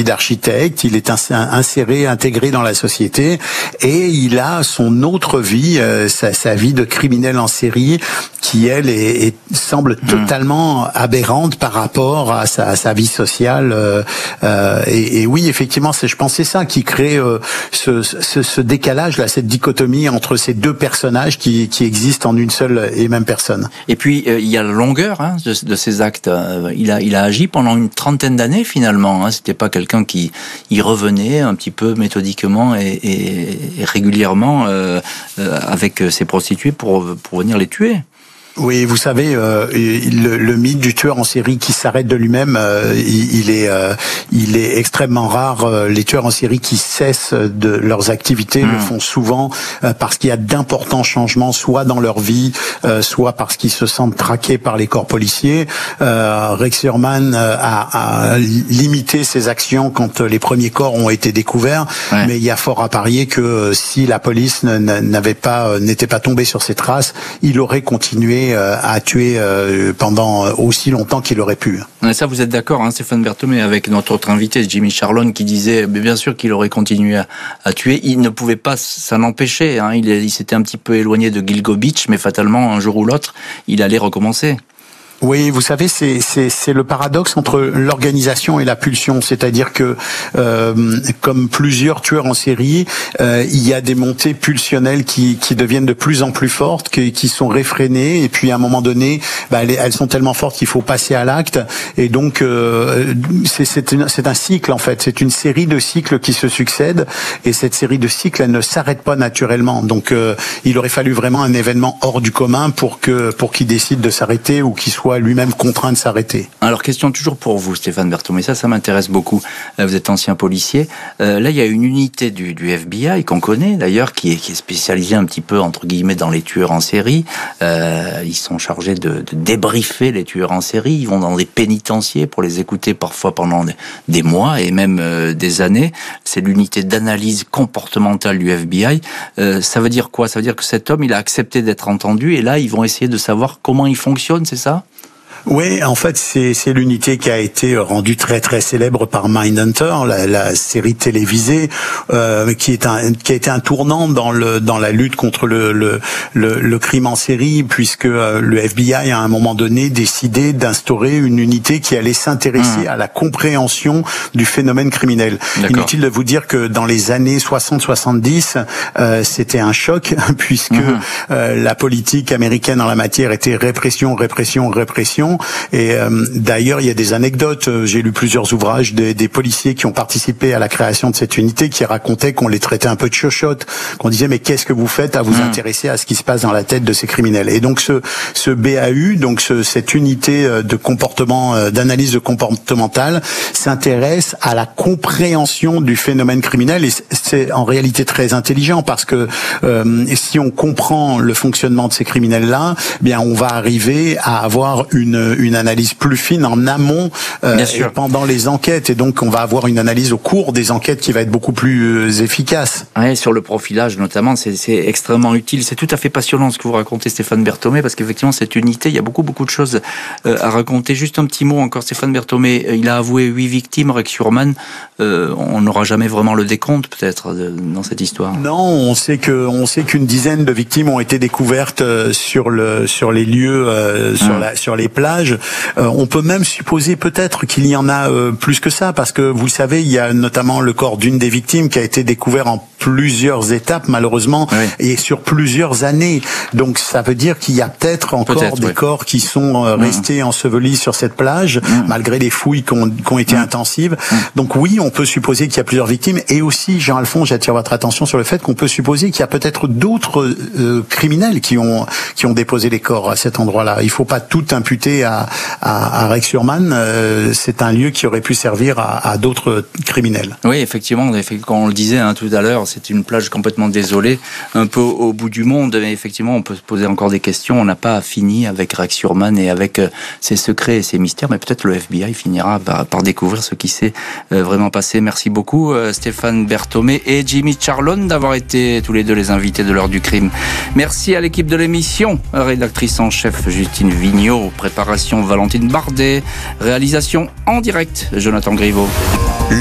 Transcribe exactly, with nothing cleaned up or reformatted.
vie d'architecte, il est inséré, intégré dans la société, et il a son autre vie, euh, sa, sa vie de criminel en série, qui elle est, est, semble totalement aberrante par rapport à sa, à sa vie sociale. Euh, euh, et, et oui, effectivement, c'est, je pense, c'est ça qui crée euh, ce, ce, ce décalage, là, cette dichotomie entre ces deux personnages qui, qui existent en une seule et même personne. Et puis euh, il y a la longueur hein, de, de ces actes. Euh, il a, il a agi pendant une trentaine d'années finalement. Hein. C'était pas quelqu'un qui y revenait un petit peu méthodiquement et, et, et régulièrement euh, euh, avec ses prostituées pour pour venir les tuer. Oui, vous savez, euh, le, le mythe du tueur en série qui s'arrête de lui-même, euh, il, il est, euh, il est extrêmement rare. Les tueurs en série qui cessent de leurs activités mmh. le font souvent euh, parce qu'il y a d'importants changements, soit dans leur vie, euh, soit parce qu'ils se sentent traqués par les corps policiers. Euh, Rex Heuermann a, a limité ses actions quand les premiers corps ont été découverts, ouais. mais il y a fort à parier que si la police n'avait pas, n'était pas tombée sur ses traces, il aurait continué à tuer pendant aussi longtemps qu'il aurait pu. Ça, vous êtes d'accord, hein, Stéphane Berthomé, avec notre autre invité, Jimmy Charlone, qui disait, mais bien sûr qu'il aurait continué à, à tuer. Il ne pouvait pas s'en empêcher. Hein. Il, il s'était un petit peu éloigné de Gilgo Beach, mais fatalement, un jour ou l'autre, il allait recommencer. Oui, vous savez, c'est c'est c'est le paradoxe entre l'organisation et la pulsion, c'est-à-dire que euh, comme plusieurs tueurs en série, euh, il y a des montées pulsionnelles qui qui deviennent de plus en plus fortes, qui, qui sont réfrénées, et puis à un moment donné, bah, elles, elles sont tellement fortes qu'il faut passer à l'acte, et donc euh, c'est c'est une, c'est un cycle en fait, c'est une série de cycles qui se succèdent, et cette série de cycles, elle ne s'arrête pas naturellement. Donc euh, il aurait fallu vraiment un événement hors du commun pour que pour qu'il décide de s'arrêter ou qu'il soit lui-même contraint de s'arrêter. Alors, question toujours pour vous, Stéphane Berthomé, ça, ça m'intéresse beaucoup. Vous êtes ancien policier. Euh, là, il y a une unité du, du F B I qu'on connaît, d'ailleurs, qui est, qui est spécialisée un petit peu, entre guillemets, dans les tueurs en série. Euh, ils sont chargés de, de débriefer les tueurs en série. Ils vont dans des pénitenciers pour les écouter parfois pendant des, des mois et même euh, des années. C'est l'unité d'analyse comportementale du F B I. Euh, ça veut dire quoi? Ça veut dire que cet homme, il a accepté d'être entendu, et là, ils vont essayer de savoir comment il fonctionne, c'est ça? Oui, en fait, c'est c'est l'unité qui a été rendue très très célèbre par Mindhunter, la, la série télévisée, euh, qui est un qui a été un tournant dans le dans la lutte contre le le le, le crime en série, puisque euh, le F B I à un moment donné décidé d'instaurer une unité qui allait s'intéresser mmh. à la compréhension du phénomène criminel. D'accord. Inutile de vous dire que dans les années soixante soixante-dix, euh, c'était un choc puisque mmh. euh, la politique américaine en la matière était répression, répression, répression. Et euh, d'ailleurs, il y a des anecdotes. J'ai lu plusieurs ouvrages des, des policiers qui ont participé à la création de cette unité, qui racontaient qu'on les traitait un peu de chochottes, qu'on disait mais qu'est-ce que vous faites à vous mmh. intéresser à ce qui se passe dans la tête de ces criminels. Et donc ce, ce B A U, donc ce, cette unité de comportement, d'analyse de comportementale, s'intéresse à la compréhension du phénomène criminel. Et c'est en réalité très intelligent parce que euh, si on comprend le fonctionnement de ces criminels-là, eh bien on va arriver à avoir une une analyse plus fine en amont euh, et pendant les enquêtes, et donc on va avoir une analyse au cours des enquêtes qui va être beaucoup plus euh, efficace. Ouais, sur le profilage notamment, c'est, c'est extrêmement utile. C'est tout à fait passionnant ce que vous racontez, Stéphane Berthomé, parce qu'effectivement cette unité, il y a beaucoup beaucoup de choses euh, à raconter. Juste un petit mot encore, Stéphane Berthomé, il a avoué huit victimes, Rex Heuermann. Euh, on n'aura jamais vraiment le décompte peut-être de, dans cette histoire. Non, on sait que on sait qu'une dizaine de victimes ont été découvertes euh, sur le sur les lieux, euh, sur hum. la sur les plages. Euh, on peut même supposer peut-être qu'il y en a euh, plus que ça, parce que vous le savez, il y a notamment le corps d'une des victimes qui a été découvert en plusieurs étapes malheureusement, oui. et sur plusieurs années. Donc ça veut dire qu'il y a peut-être encore peut-être, des oui. corps qui sont euh, restés mmh. ensevelis sur cette plage, mmh. malgré les fouilles qui ont, qui ont été mmh. intensives. Mmh. Donc oui, on peut supposer qu'il y a plusieurs victimes, et aussi, Jean-Alphonse, j'attire votre attention sur le fait qu'on peut supposer qu'il y a peut-être d'autres euh, criminels qui ont qui ont déposé les corps à cet endroit-là. Il faut pas tout imputer à, à, à Rex Heuermann. Euh, c'est un lieu qui aurait pu servir à, à d'autres criminels. Oui, effectivement, quand on le disait hein, tout à l'heure, c'est une plage complètement désolée, un peu au bout du monde, mais effectivement, on peut se poser encore des questions. On n'a pas fini avec Rex Heuermann et avec euh, ses secrets et ses mystères, mais peut-être le F B I finira par, par découvrir ce qui s'est euh, vraiment passé. Merci beaucoup, euh, Stéphane Berthomé et Jimmy Charlone, d'avoir été tous les deux les invités de l'heure du crime. Merci à l'équipe de l'émission, rédactrice en chef Justine Vignot, préparation Valentine Bardet, réalisation en direct Jonathan Griveaux.